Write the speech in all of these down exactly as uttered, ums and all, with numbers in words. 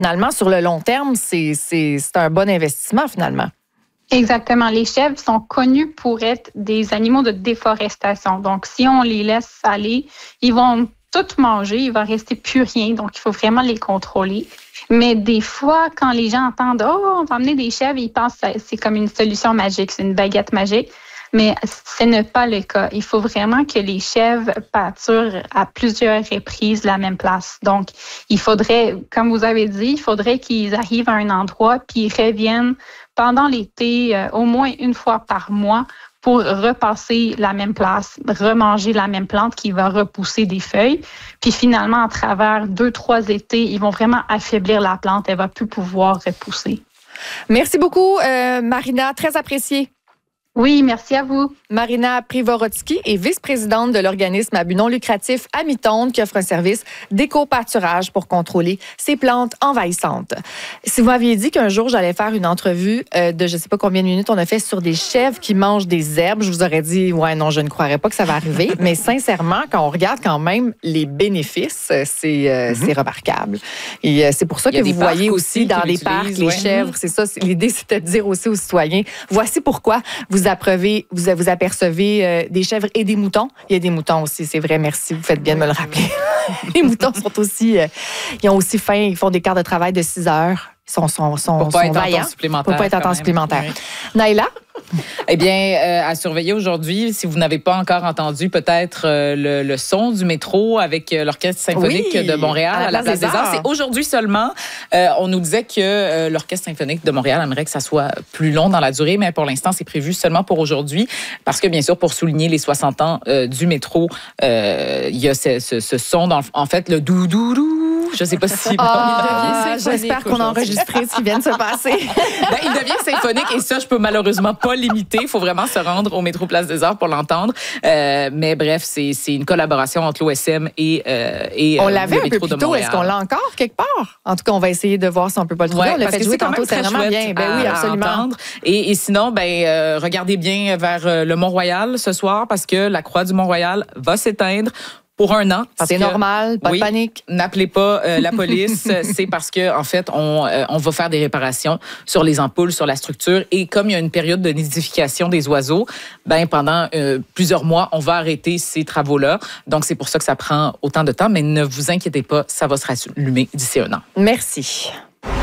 finalement, sur le long terme, c'est, c'est, c'est un bon investissement, finalement. Exactement. Les chèvres sont connus pour être des animaux de déforestation. Donc, si on les laisse aller, ils vont tout manger, il va rester plus rien. Donc, il faut vraiment les contrôler. Mais des fois, quand les gens entendent « Oh, on va emmener des chèvres », ils pensent que c'est comme une solution magique, c'est une baguette magique. Mais ce n'est pas le cas. Il faut vraiment que les chèvres pâturent à plusieurs reprises la même place. Donc, il faudrait, comme vous avez dit, il faudrait qu'ils arrivent à un endroit puis ils reviennent pendant l'été euh, au moins une fois par mois pour repasser la même place, remanger la même plante qui va repousser des feuilles. Puis finalement, à travers deux, trois étés, ils vont vraiment affaiblir la plante. Elle ne va plus pouvoir repousser. Merci beaucoup, euh, Marina. Très appréciée. Oui, merci à vous. Marina Privorotsky est vice-présidente de l'organisme à but non lucratif Amitonde qui offre un service d'éco-pâturage pour contrôler ces plantes envahissantes. Si vous m'aviez dit qu'un jour j'allais faire une entrevue euh, de je ne sais pas combien de minutes on a fait sur des chèvres qui mangent des herbes, je vous aurais dit ouais non, je ne croirais pas que ça va arriver. Mais sincèrement, quand on regarde quand même les bénéfices, c'est, euh, mm-hmm. c'est remarquable. Et euh, c'est pour ça que vous voyez aussi dans les parcs les ouais. chèvres. C'est ça. C'est, l'idée, c'était de dire aussi aux citoyens, voici pourquoi vous Vous, apprevez, vous, vous apercevez euh, des chèvres et des moutons. Il y a des moutons aussi, c'est vrai, merci, vous faites bien de me le rappeler. Les moutons sont aussi, euh, ils ont aussi faim, ils font des quarts de travail de six heures. Ils sont, sont, sont, Pour pas sont être vaillants. en temps supplémentaire. Pour pas être en temps supplémentaire. Oui. Naïla? Eh bien, euh, à surveiller aujourd'hui, si vous n'avez pas encore entendu peut-être euh, le, le son du métro avec euh, l'Orchestre symphonique oui, de Montréal à la, à la Place des Arts. Arts. C'est aujourd'hui seulement. Euh, on nous disait que euh, l'Orchestre symphonique de Montréal aimerait que ça soit plus long dans la durée, mais pour l'instant, c'est prévu seulement pour aujourd'hui. Parce que, bien sûr, pour souligner les soixante ans euh, du métro, euh, il y a ce, ce, ce son, dans, en fait, le dou-dou-dou. Je ne sais pas si... Ah, j'espère qu'on a enregistré ce qui vient de se passer. Ben, il devient symphonique et ça, je peux malheureusement pas l'imiter. Il faut vraiment se rendre au métro Place des Arts pour l'entendre. Euh, mais bref, c'est, c'est une collaboration entre l'O S M et, euh, et on euh, l'avait le un métro peu plus de tôt. Montréal. Est-ce qu'on l'a encore quelque part? En tout cas, on va essayer de voir si on peut pas le trouver. Ouais, on l'a parce fait jouer tantôt, c'est vraiment bien. Ben oui, absolument. Et, et sinon, ben euh, regardez bien vers euh, le Mont-Royal ce soir parce que la croix du Mont-Royal va s'éteindre. Pour un an. C'est que, normal, pas oui, de panique. N'appelez pas euh, la police. C'est parce que en fait, on, euh, on va faire des réparations sur les ampoules, sur la structure. Et comme il y a une période de nidification des oiseaux, ben pendant euh, plusieurs mois, on va arrêter ces travaux-là. Donc, c'est pour ça que ça prend autant de temps. Mais ne vous inquiétez pas, ça va se rallumer d'ici un an. Merci.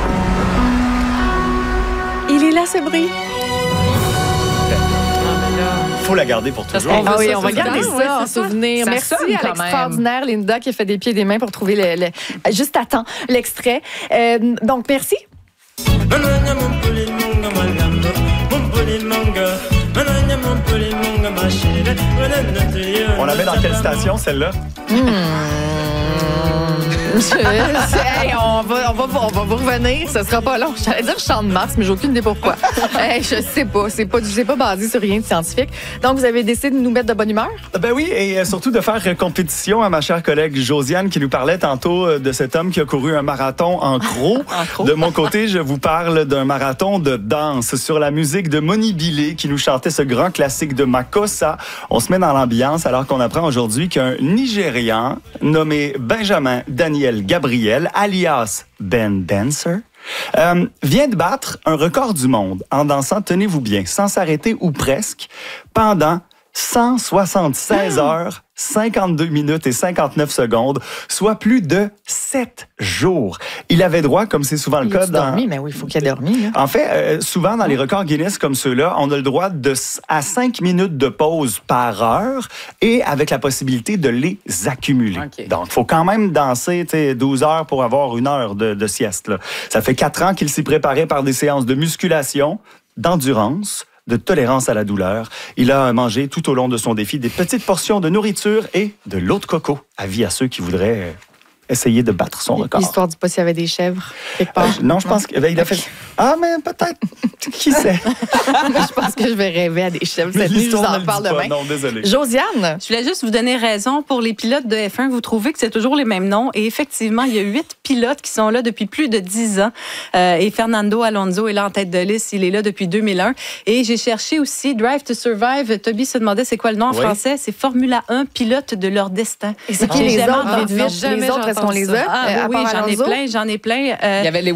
Il est là, ce bruit. Il faut la garder pour toujours. Ah oui, on va garder ça en souvenir. Ça Merci à l'extraordinaire Linda qui a fait des pieds et des mains pour trouver le, le juste à temps l'extrait. Euh, donc, merci. On la met dans quelle station, celle-là? Mmh. Je, hey, on, va, on, va, on va vous revenir, ce sera pas long. J'allais dire Champ de Mars, mais j'ai aucune idée pourquoi. Hey, je sais pas, c'est pas, c'est pas basé sur rien de scientifique. Donc, vous avez décidé de nous mettre de bonne humeur? Ben oui, et surtout de faire compétition à ma chère collègue Josiane qui nous parlait tantôt de cet homme qui a couru un marathon en croc. En croc. De mon côté, je vous parle d'un marathon de danse sur la musique de Moni Bilé qui nous chantait ce grand classique de Makossa. On se met dans l'ambiance alors qu'on apprend aujourd'hui qu'un Nigérian nommé Benjamin Daniel Gabriel, alias Ben Dancer, euh, vient de battre un record du monde en dansant, tenez-vous bien, sans s'arrêter ou presque, pendant cent soixante-seize heures, cinquante-deux minutes et cinquante-neuf secondes, soit plus de sept jours. Il avait droit, comme c'est souvent le il cas dans... dans... dormi, mais oui, il faut qu'il ait dormi. Là. En fait, euh, souvent dans les records Guinness comme ceux-là, on a le droit de à cinq minutes de pause par heure et avec la possibilité de les accumuler. Okay. Donc, il faut quand même danser douze heures pour avoir une heure de, de sieste. Là. Ça fait quatre ans qu'il s'y préparait par des séances de musculation, d'endurance, de tolérance à la douleur. Il a mangé tout au long de son défi des petites portions de nourriture et de l'eau de coco. Avis à ceux qui voudraient essayer de battre son record. L'histoire du pas s'il y avait des chèvres quelque part. Euh, non, je pense qu'il ben, a fait... Ah, mais peut-être. Qui sait? Je pense que je vais rêver à des chèvres cette nuit. Je vous en parle demain. Non, désolé. Josiane? Je voulais juste vous donner raison. Pour les pilotes de F un, vous trouvez que c'est toujours les mêmes noms. Et effectivement, il y a huit pilotes qui sont là depuis plus de dix ans. Euh, et Fernando Alonso est là en tête de liste. Il est là depuis deux mille un. Et j'ai cherché aussi Drive to Survive. Toby se demandait c'est quoi le nom en oui. français. C'est Formula un, pilote de leur destin. Et c'est qui les autres? Les autres, est-ce qu'on les a? Ah, oui, oui j'en ai plein, j'en ai plein. Euh, il y avait les